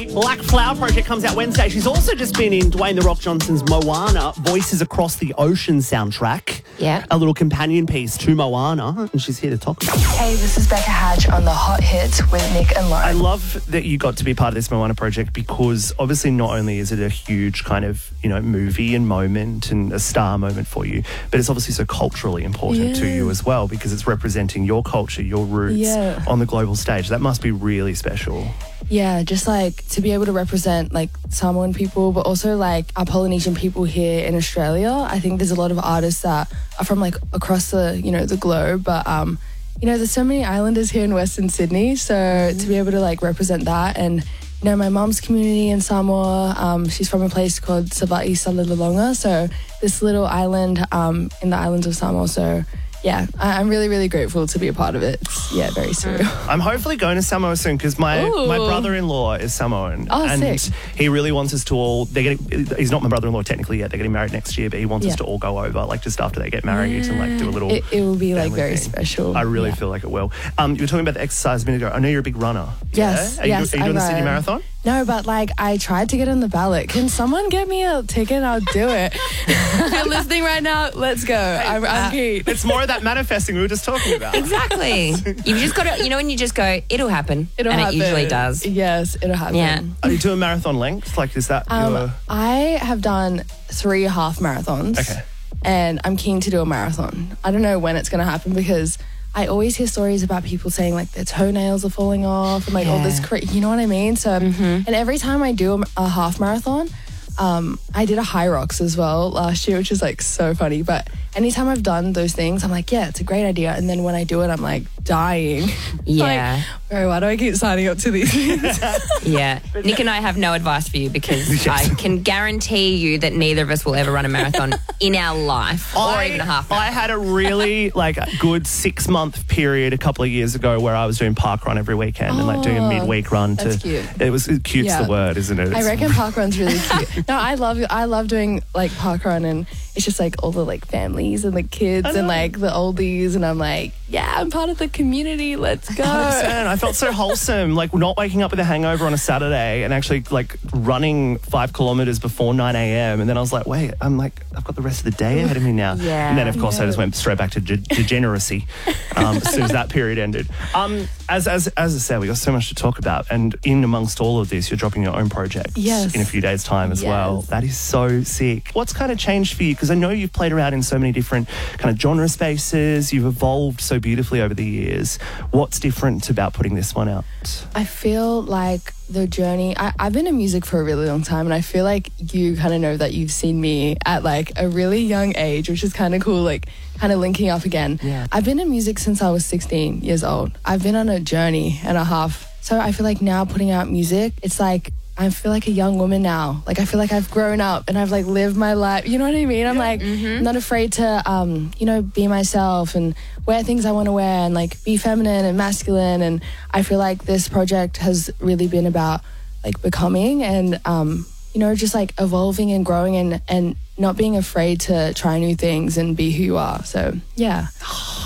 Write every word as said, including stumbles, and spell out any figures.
Black Flower Project comes out Wednesday. She's also just been in Dwayne The Rock Johnson's Moana Voices Across the Ocean soundtrack. Yeah. A little companion piece to Moana, and she's here to talk about it. Hey, this is Becca Hatch on The Hot Hits with Nick and Lauren. I love that you got to be part of this Moana project because obviously not only is it a huge kind of, you know, movie and moment and a star moment for you, but it's obviously so culturally important Yeah. to you as well because it's representing your culture, your roots Yeah. on the global stage. That must be really special. Yeah, just like to be able to represent like Samoan people, but also like our Polynesian people here in Australia. I think there's a lot of artists that are from like across the, you know, the globe, but um, you know, there's so many islanders here in Western Sydney. So mm-hmm. to be able to like represent that, and you know, my mom's community in Samoa, um, she's from a place called Sava'i Salalonga, so this little island um, in the islands of Samoa. So yeah, I- I'm really, really grateful to be a part of it. It's, yeah, very surreal. I'm hopefully going to Samoa soon because my, Ooh. my brother-in-law is Samoan. Oh, and sick. he really wants us to all, they're getting, he's not my brother-in-law technically yet, they're getting married next year, but he wants Yeah. us to all go over like just after they get married and like do a little It, it will be like family very thing. special. I really Yeah. feel like it will. Um, you were talking about the exercise a minute ago. I know you're a big runner. Yes, Yeah? Are yes, you, are you I doing the Sydney run. Marathon? No, but like I tried to get on the ballot. Can someone get me a ticket? I'll do it. If you're listening right now, let's go. I'm, I'm keen. It's more of that manifesting we were just talking about. Exactly. You've just got to, you know, when you just go, it'll happen. It'll and happen. it usually does. Yes, it'll happen. Yeah. Are you doing marathon length? Like, is that Um, your... I have done three half marathons. Okay. And I'm keen to do a marathon. I don't know when it's going to happen because I always hear stories about people saying like their toenails are falling off and like all this, Yeah. cra- you know what I mean? So, and every time I do a, a half marathon, um, I did a high rocks as well last year, which is like so funny. But anytime I've done those things, I'm like, yeah, it's a great idea. And then when I do it, I'm like dying. Yeah. Like, bro, why do I keep signing up to these things? Yeah. Nick and I have no advice for you because I can guarantee you that neither of us will ever run a marathon in our life or I, even a half I marathon. had a really like good six month period a couple of years ago where I was doing park run every weekend and like doing a Oh, midweek run. To, that's cute. It was cute's Yeah. the word, isn't it? I It's- reckon parkrun's really cute. No, I love I love doing like parkrun, and it's just like all the like families and the kids and like the oldies, and I'm like, yeah, I'm part of the community. Let's go. one hundred percent. I felt so wholesome, like not waking up with a hangover on a Saturday and actually like running five kilometers before nine a.m. And then I was like, wait, I'm like, I've got the rest of the day ahead of me now. Yeah. And then, of course, I Yeah. just went straight back to de- degeneracy um, as soon as that period ended. Um, as, as, as I said, we got so much to talk about. And in amongst all of this, you're dropping your own project Yes. in a few days' time as Yes. well. That is so sick. What's kind of changed for you? Because I know you've played around in so many different kind of genre spaces. You've evolved so beautifully over the years. What's different about putting this one out? I feel like the journey, I, I've been in music for a really long time, and I feel like you kind of know that you've seen me at like a really young age, which is kind of cool, like kind of linking up again. Yeah. I've been in music since I was sixteen years old. I've been on a journey and a half. So I feel like now putting out music, it's like I feel like a young woman now. Like I feel like I've grown up and I've like lived my life. You know what I mean? I'm like I'm not afraid to, um, you know, be myself and wear things I want to wear and like be feminine and masculine. And I feel like this project has really been about like becoming and, um, you know, just like evolving and growing and, and not being afraid to try new things and be who you are. So yeah.